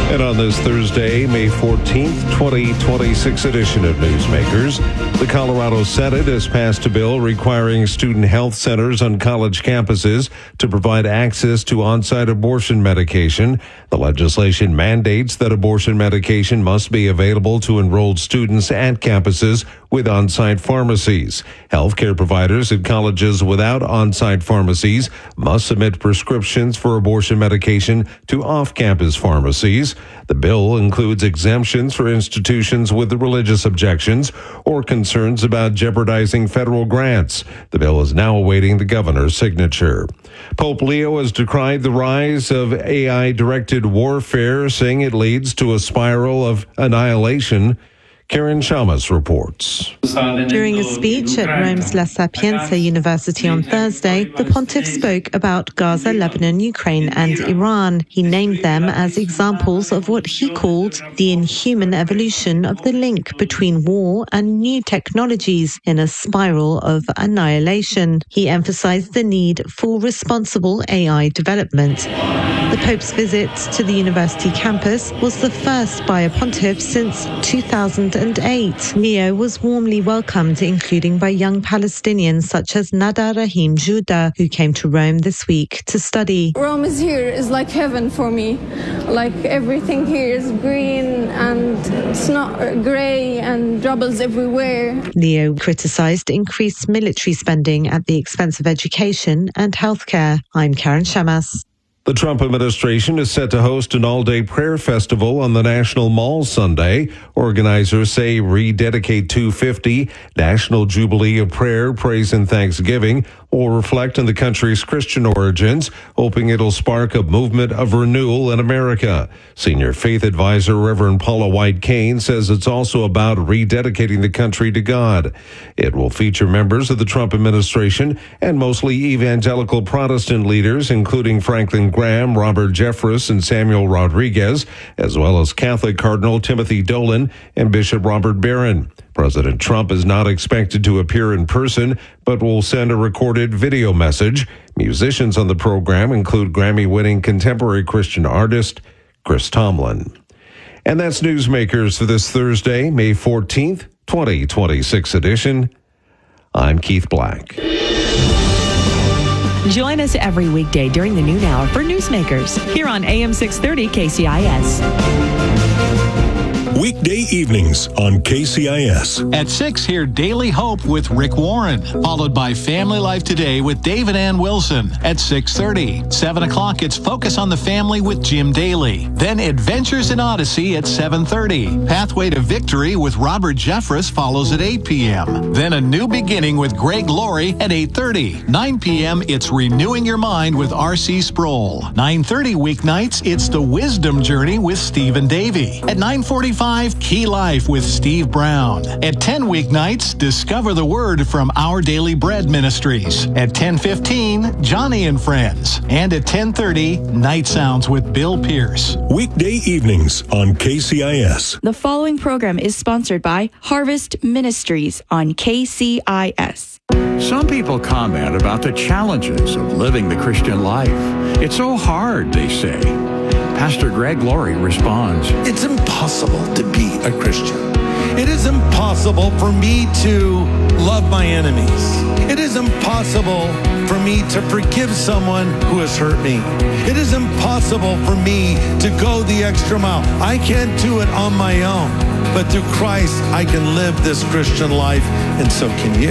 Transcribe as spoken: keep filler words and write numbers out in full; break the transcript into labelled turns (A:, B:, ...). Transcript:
A: And on this Thursday, May fourteenth, twenty twenty-six edition of Newsmakers, the Colorado Senate has passed a bill requiring student health centers on college campuses to provide access to on-site abortion medication. The legislation mandates that abortion medication must be available to enrolled students at campuses with on-site pharmacies. Healthcare providers at colleges without on-site pharmacies must submit prescriptions for abortion medication to off-campus pharmacies. The bill includes exemptions for institutions with religious objections or concerns about jeopardizing federal grants. The bill is now awaiting the governor's signature. Pope Leo has decried the rise of A I-directed warfare, saying it leads to a spiral of annihilation. Karen Shamas reports.
B: During a speech at Rome's La Sapienza University on Thursday, the pontiff spoke about Gaza, Lebanon, Ukraine, and Iran. He named them as examples of what he called the inhuman evolution of the link between war and new technologies in a spiral of annihilation. He emphasized the need for responsible A I development. The Pope's visit to the university campus was the first by a pontiff since two thousand eight. Leo was warmly welcomed, including by young Palestinians such as Nada Rahim Juda, who came to Rome this week to study.
C: Rome is here is like heaven for me. Like everything here is green and it's not grey and rubbles everywhere.
B: Leo criticized increased military spending at the expense of education and healthcare. I'm Karen Shamas.
A: The Trump administration is set to host an all-day prayer festival on the National Mall Sunday. Organizers say Rededicate two fifty, National Jubilee of Prayer, Praise, and Thanksgiving, will reflect on the country's Christian origins, hoping it'll spark a movement of renewal in America. Senior faith advisor Reverend Paula White Cain says it's also about rededicating the country to God. It will feature members of the Trump administration and mostly evangelical Protestant leaders, including Franklin Graham, Robert Jeffress, and Samuel Rodriguez, as well as Catholic Cardinal Timothy Dolan and Bishop Robert Barron. President Trump is not expected to appear in person, but will send a recorded video message. Musicians on the program include Grammy-winning contemporary Christian artist Chris Tomlin. And that's Newsmakers for this Thursday, May fourteenth, twenty twenty-six edition. I'm Keith Black.
D: Join us every weekday during the noon hour for Newsmakers here on A M six thirty K C I S.
E: Weekday evenings on K C I S.
F: At six, hear Daily Hope with Rick Warren, followed by Family Life Today with David Ann Wilson at six thirty. seven o'clock, it's Focus on the Family with Jim Daly. Then Adventures in Odyssey at seven thirty. Pathway to Victory with Robert Jeffress follows at eight p.m. Then A New Beginning with Greg Laurie at eight thirty. nine p.m., it's Renewing Your Mind with R C Sproul. nine thirty weeknights, it's The Wisdom Journey with Stephen Davey. At nine forty-five, Key Life with Steve Brown. At ten weeknights, Discover the Word from Our Daily Bread Ministries. At ten fifteen, Johnny and Friends. And at ten thirty, Night Sounds with Bill Pierce.
E: Weekday evenings on K C I S.
G: The following program is sponsored by Harvest Ministries on K C I S.
H: Some people comment about the challenges of living the Christian life. It's so hard, they say. Pastor Greg Laurie responds,
I: It's impossible to be a Christian. It is impossible for me to love my enemies. It is impossible for me to forgive someone who has hurt me. It is impossible for me to go the extra mile. I can't do it on my own, but through Christ, I can live this Christian life, and so can you.